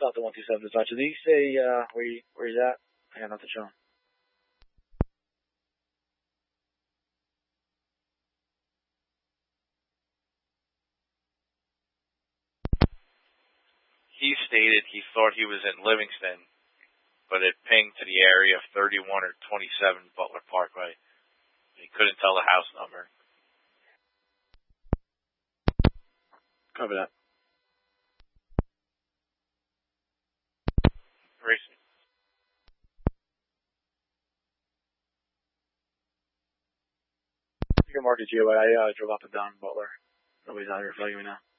Not the 127 to touch. Did he say where he's at? I got nothing showing. He stated he thought he was in Livingston, but it pinged to the area of 31 or 27 Butler Parkway. He couldn't tell the house number. Cover that. Racing. You can mark it GOA. I drove up and down Butler. Nobody's out here flagging me now.